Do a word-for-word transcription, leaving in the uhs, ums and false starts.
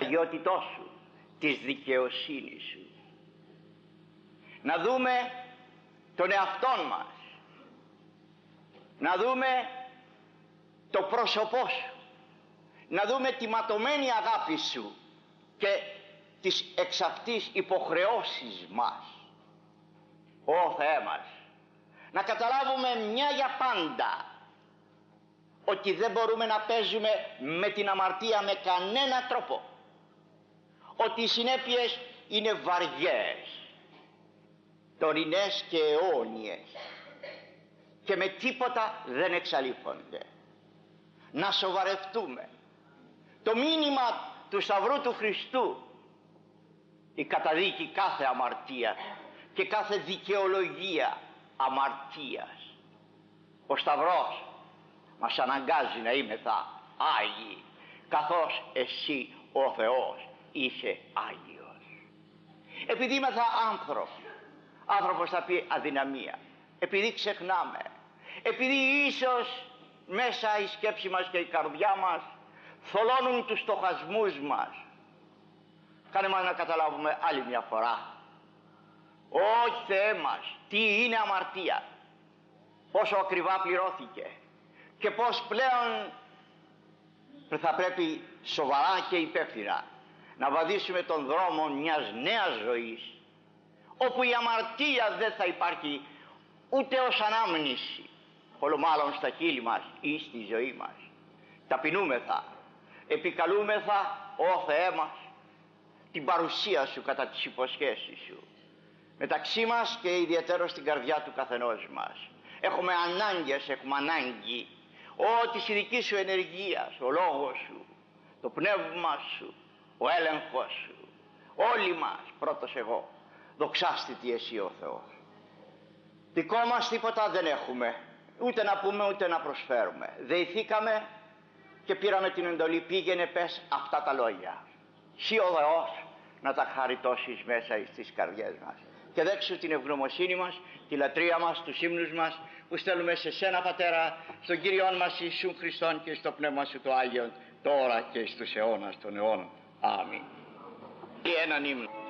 αγιότητό σου, της δικαιοσύνης σου. Να δούμε τον εαυτόν μας, να δούμε το πρόσωπό σου, να δούμε τη ματωμένη αγάπη σου και τις εξ αυτής υποχρεώσεις μας. Ω Θεέ μας, να καταλάβουμε μια για πάντα ότι δεν μπορούμε να παίζουμε με την αμαρτία με κανένα τρόπο, ότι οι συνέπειες είναι βαριές, τωρινές και αιώνιες και με τίποτα δεν εξαλείφονται. Να σοβαρευτούμε. Το μήνυμα του Σταυρού του Χριστού, η καταδίκη κάθε αμαρτία και κάθε δικαιολογία αμαρτίας. Ο Σταυρός μας αναγκάζει να είμεθα Άγιοι, καθώς εσύ ο Θεός είσαι Άγιος. Επειδή είμεθα άνθρωποι, άνθρωπος θα πει αδυναμία, επειδή ξεχνάμε, επειδή ίσως μέσα η σκέψη μας και η καρδιά μας θολώνουν τους στοχασμούς μας, κάνε μας να καταλάβουμε άλλη μια φορά, όχι Θεέ μας, τι είναι αμαρτία, πόσο ακριβά πληρώθηκε και πως πλέον θα πρέπει σοβαρά και υπεύθυνα να βαδίσουμε τον δρόμο μιας νέας ζωής, όπου η αμαρτία δεν θα υπάρχει ούτε ως ανάμνηση, όλο μάλλον στα χείλη μας ή στη ζωή μας. Ταπεινούμεθα, επικαλούμεθα, Ω Θεέ μας, την παρουσία σου κατά τις υποσχέσεις σου μεταξύ μας και ιδιαίτερα στην καρδιά του καθενός μας. Έχουμε ανάγκες, έχουμε ανάγκη ό, της ειδικής σου ενεργείας, ο λόγος σου, το πνεύμα σου, ο έλεγχος σου, όλοι μας, πρώτος εγώ, δοξάστητη εσύ ο Θεός. Δικό μας τίποτα δεν έχουμε, ούτε να πούμε ούτε να προσφέρουμε. Δεηθήκαμε και πήραμε την εντολή, πήγαινε πες αυτά τα λόγια. Συ ο Θεός να τα χαριτώσεις μέσα στις καρδιές μας. Και δέξου την ευγνωμοσύνη μας, τη λατρεία μας, τους ύμνους μας που στέλνουμε σε σένα Πατέρα, στον Κύριον μας Ιησού Χριστόν και στο Πνεύμα σου το Άγιον, τώρα και στους αιώνας των αιώνων. Αμήν. Και έναν ύμνο.